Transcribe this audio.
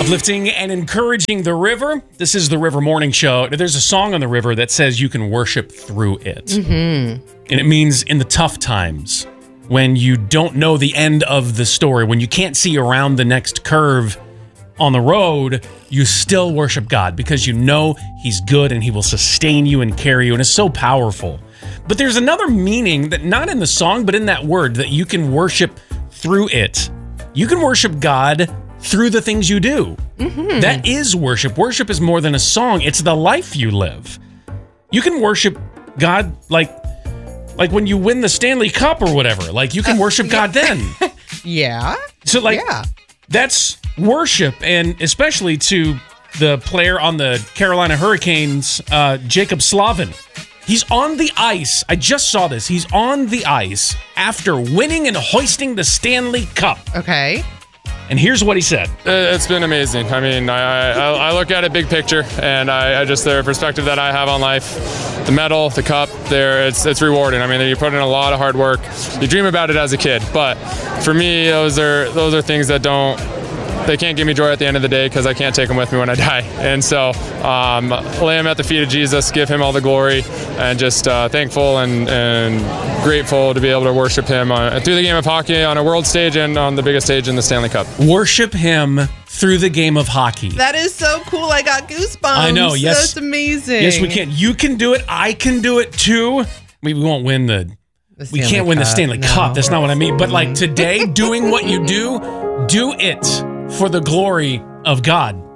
Uplifting and encouraging the river. This is the River Morning Show. There's a song on the river that says you can worship through it. Mm-hmm. And it means in the tough times, when you don't know the end of the story, when you can't see around the next curve on the road, you still worship God because you know He's good and He will sustain you and carry you, and it's so powerful. But there's another meaning that not in the song, but in that word, that you can worship through it. You can worship God through the things you do. Mm-hmm. That is worship. Worship is more than a song. It's the life you live. You can worship God like when you win the Stanley Cup or whatever. Like, you can worship God then. Yeah. So, that's worship, and especially to the player on the Carolina Hurricanes, Jacob Slavin. He's on the ice. I just saw this. He's on the ice after winning and hoisting the Stanley Cup. Okay. And here's what he said. It's been amazing. I mean, I look at it big picture, and I just, the perspective that I have on life, the medal, the cup, it's rewarding. I mean, you put in a lot of hard work. You dream about it as a kid, but for me, those are things that they can't give me joy at the end of the day because I can't take them with me when I die. And so lay them at the feet of Jesus, give Him all the glory, and just thankful and grateful to be able to worship Him through the game of hockey on a world stage and on the biggest stage in the Stanley Cup. Worship Him through the game of hockey. That is so cool. I got goosebumps. I know, yes. That's amazing. Yes, we can. You can do it. I can do it too. We won't win we can't win the Stanley Cup. That's not what I mean. But like today, doing what you do it for the glory of God.